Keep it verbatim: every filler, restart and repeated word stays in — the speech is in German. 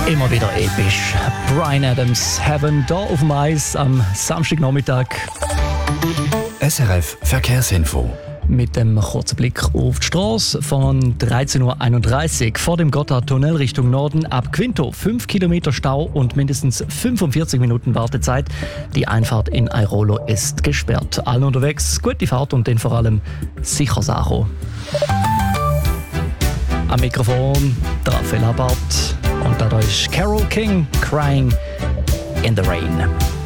Immer wieder episch. Bryan Adams, Heaven, da auf dem Eis am Samstagnachmittag. S R F Verkehrsinfo. Mit dem kurzen Blick auf die Straße von dreizehn Uhr einunddreißig vor dem Gotthardtunnel Richtung Norden ab Quinto. fünf Kilometer Stau und mindestens fünfundvierzig Minuten Wartezeit. Die Einfahrt in Airolo ist gesperrt. Allen unterwegs, gute Fahrt und dann vor allem sicher Sacho. Am Mikrofon der Raphael Abart und da ist Carole King, Crying in the Rain.